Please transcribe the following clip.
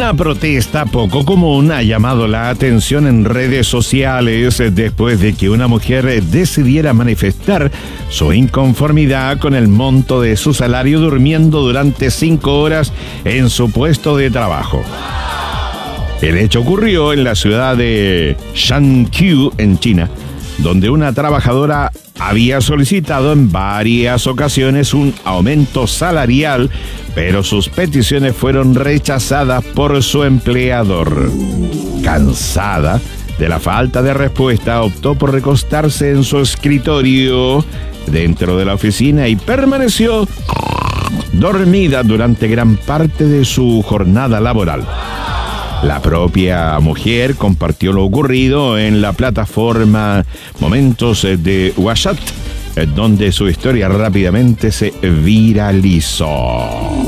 Una protesta poco común ha llamado la atención en redes sociales después de que una mujer decidiera manifestar su inconformidad con el monto de su salario durmiendo durante 5 horas en su puesto de trabajo. El hecho ocurrió en la ciudad de Shanqiu, en China, donde una trabajadora había solicitado en varias ocasiones un aumento salarial, pero sus peticiones fueron rechazadas por su empleador. Cansada de la falta de respuesta, optó por recostarse en su escritorio dentro de la oficina y permaneció dormida durante gran parte de su jornada laboral. La propia mujer compartió lo ocurrido en la plataforma Momentos de WhatsApp, donde su historia rápidamente se viralizó.